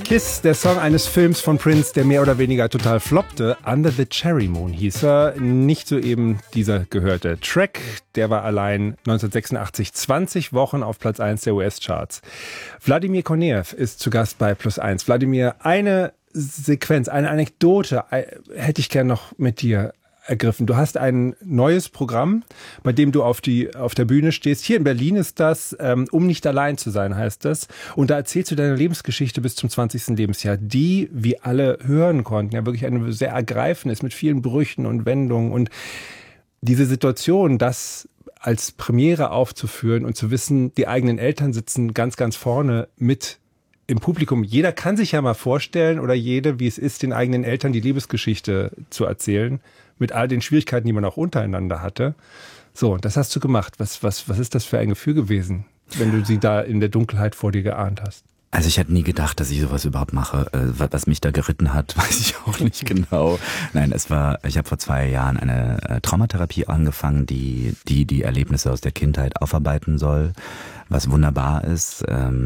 Kiss, der Song eines Films von Prince, der mehr oder weniger total floppte. Under the Cherry Moon hieß er. Nicht soeben dieser gehörte Track. Der war allein 1986 20 Wochen auf Platz 1 der US-Charts. Wladimir Kornejew ist zu Gast bei Plus 1. Wladimir, eine Sequenz, eine Anekdote hätte ich gern noch mit dir ergriffen. Du hast ein neues Programm, bei dem du auf der Bühne stehst. Hier in Berlin ist das, um nicht allein zu sein, heißt das. Und da erzählst du deine Lebensgeschichte bis zum 20. Lebensjahr, die, wie alle hören konnten, ja wirklich eine sehr ergreifende ist, mit vielen Brüchen und Wendungen. Und diese Situation, das als Premiere aufzuführen und zu wissen, die eigenen Eltern sitzen ganz, ganz vorne mit im Publikum. Jeder kann sich ja mal vorstellen, oder jede, wie es ist, den eigenen Eltern die Liebesgeschichte zu erzählen, mit all den Schwierigkeiten, die man auch untereinander hatte. So, und das hast du gemacht. Was ist das für ein Gefühl gewesen, wenn du sie da in der Dunkelheit vor dir geahnt hast? Also ich hätte nie gedacht, dass ich sowas überhaupt mache. Was mich da geritten hat, weiß ich auch nicht genau. Nein, ich habe vor 2 Jahren eine Traumatherapie angefangen, die Erlebnisse aus der Kindheit aufarbeiten soll. Was wunderbar ist,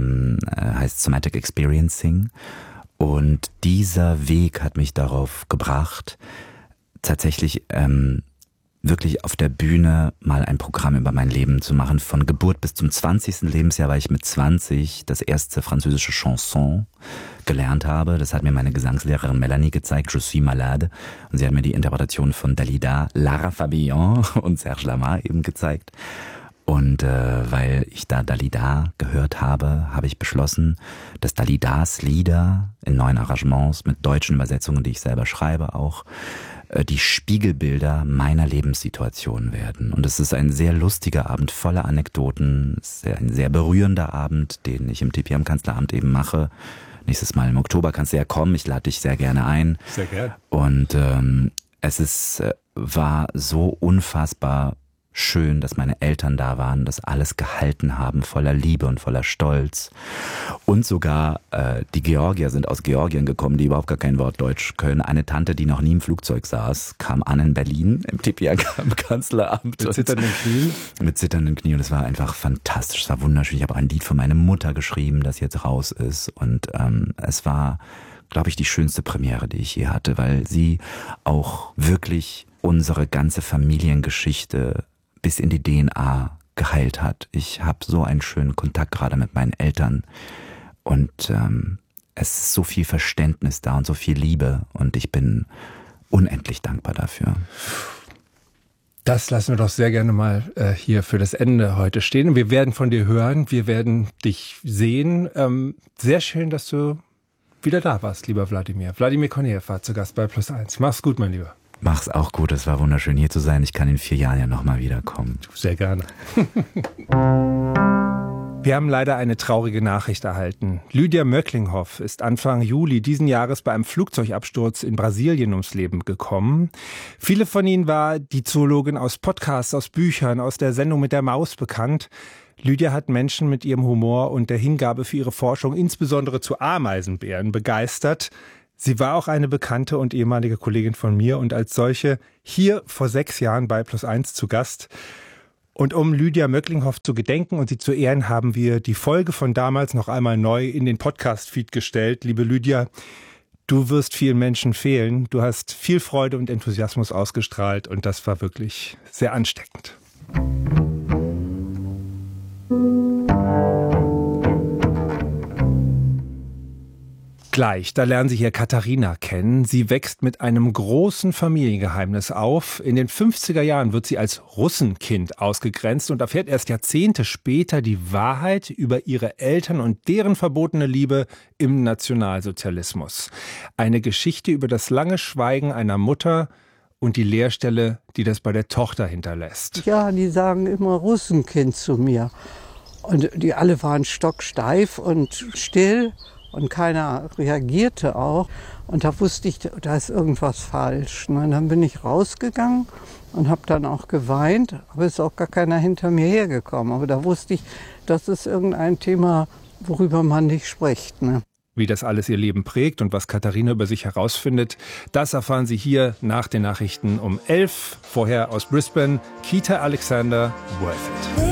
heißt Somatic Experiencing. Und dieser Weg hat mich darauf gebracht, tatsächlich wirklich auf der Bühne mal ein Programm über mein Leben zu machen. Von Geburt bis zum 20. Lebensjahr, weil ich mit 20 das erste französische Chanson gelernt habe. Das hat mir meine Gesangslehrerin Melanie gezeigt, Je suis malade. Und sie hat mir die Interpretation von Dalida, Lara Fabian und Serge Lama eben gezeigt. Und weil ich da Dalida gehört habe, habe ich beschlossen, dass Dalidas Lieder in neuen Arrangements mit deutschen Übersetzungen, die ich selber schreibe, auch die Spiegelbilder meiner Lebenssituation werden. Und es ist ein sehr lustiger Abend, voller Anekdoten. Es ist ein sehr berührender Abend, den ich im TP am Kanzleramt eben mache. Nächstes Mal im Oktober kannst du ja kommen. Ich lade dich sehr gerne ein. Sehr gerne. Und war so unfassbar schön, dass meine Eltern da waren, das alles gehalten haben, voller Liebe und voller Stolz. Und sogar die Georgier sind aus Georgien gekommen, die überhaupt gar kein Wort Deutsch können. Eine Tante, die noch nie im Flugzeug saß, kam an in Berlin im TP am Kanzleramt. Mit zitternden Knien? Mit zitternden Knien. Und es war einfach fantastisch, es war wunderschön. Ich habe auch ein Lied für meine Mutter geschrieben, das jetzt raus ist. Und es war, glaube ich, die schönste Premiere, die ich je hatte, weil sie auch wirklich unsere ganze Familiengeschichte bis in die DNA geheilt hat. Ich habe so einen schönen Kontakt gerade mit meinen Eltern und es ist so viel Verständnis da und so viel Liebe und ich bin unendlich dankbar dafür. Das lassen wir doch sehr gerne mal hier für das Ende heute stehen. Und wir werden von dir hören, wir werden dich sehen. Sehr schön, dass du wieder da warst, lieber Wladimir. Wladimir Kornejew war zu Gast bei Plus 1. Mach's gut, mein Lieber. Mach's auch gut, es war wunderschön hier zu sein. Ich kann in 4 Jahren ja nochmal wiederkommen. Sehr gerne. Wir haben leider eine traurige Nachricht erhalten. Lydia Möcklinghoff ist Anfang Juli diesen Jahres bei einem Flugzeugabsturz in Brasilien ums Leben gekommen. Viele von ihnen war die Zoologin aus Podcasts, aus Büchern, aus der Sendung mit der Maus bekannt. Lydia hat Menschen mit ihrem Humor und der Hingabe für ihre Forschung, insbesondere zu Ameisenbären, begeistert. Sie war auch eine Bekannte und ehemalige Kollegin von mir und als solche hier vor 6 Jahren bei Plus 1 zu Gast. Und um Lydia Möcklinghoff zu gedenken und sie zu ehren, haben wir die Folge von damals noch einmal neu in den Podcast-Feed gestellt. Liebe Lydia, du wirst vielen Menschen fehlen. Du hast viel Freude und Enthusiasmus ausgestrahlt und das war wirklich sehr ansteckend. Gleich, da lernen Sie hier Katharina kennen. Sie wächst mit einem großen Familiengeheimnis auf. In den 50er Jahren wird sie als Russenkind ausgegrenzt und erfährt erst Jahrzehnte später die Wahrheit über ihre Eltern und deren verbotene Liebe im Nationalsozialismus. Eine Geschichte über das lange Schweigen einer Mutter und die Leerstelle, die das bei der Tochter hinterlässt. Ja, die sagen immer Russenkind zu mir. Und die alle waren stocksteif und still. Und keiner reagierte auch. Und da wusste ich, da ist irgendwas falsch. Und dann bin ich rausgegangen und habe dann auch geweint. Aber es ist auch gar keiner hinter mir hergekommen. Aber da wusste ich, das ist irgendein Thema, worüber man nicht spricht. Ne? Wie das alles ihr Leben prägt und was Katharina über sich herausfindet, das erfahren Sie hier nach den Nachrichten um 11. Vorher aus Brisbane, Kita Alexander, Worth It.